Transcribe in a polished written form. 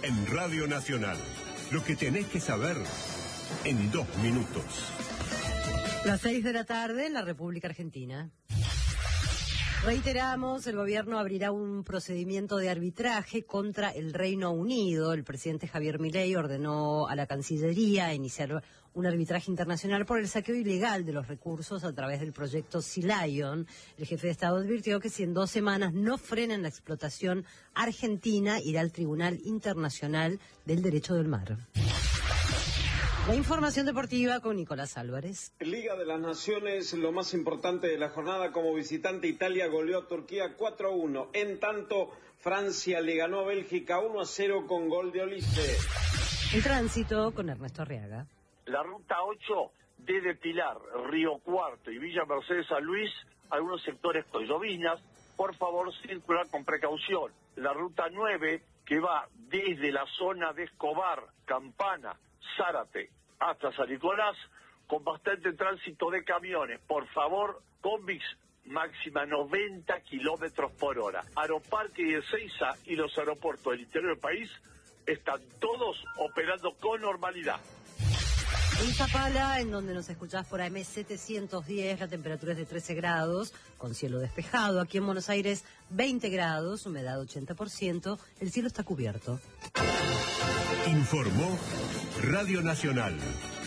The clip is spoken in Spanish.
en Radio Nacional. Lo que tenés que saber en 2 minutos. Las 6 de la tarde en la República Argentina. Reiteramos, el gobierno abrirá un procedimiento de arbitraje contra el Reino Unido. El presidente Javier Milei ordenó a la Cancillería iniciar un arbitraje internacional por el saqueo ilegal de los recursos a través del proyecto Sea Lion. El jefe de Estado advirtió que si en 2 semanas no frenan la explotación argentina, irá al Tribunal Internacional del Derecho del Mar. La información deportiva con Nicolás Álvarez. Liga de las Naciones, lo más importante de la jornada: como visitante Italia goleó a Turquía 4-1. En tanto, Francia le ganó a Bélgica 1-0 con gol de Olise. El tránsito con Ernesto Arriaga. La ruta 8 desde Pilar, Río Cuarto y Villa Mercedes San Luis, algunos sectores con llovinas, por favor circular con precaución. La ruta 9 que va desde la zona de Escobar, Campana, Zárate hasta San Nicolás, con bastante tránsito de camiones. Por favor, combis máxima 90 kilómetros por hora. Aeroparque y Ezeiza y los aeropuertos del interior del país están todos operando con normalidad. En Zapala, en donde nos escuchás por AM 710, la temperatura es de 13 grados, con cielo despejado. Aquí en Buenos Aires, 20 grados, humedad 80%, el cielo está cubierto. Informó Radio Nacional.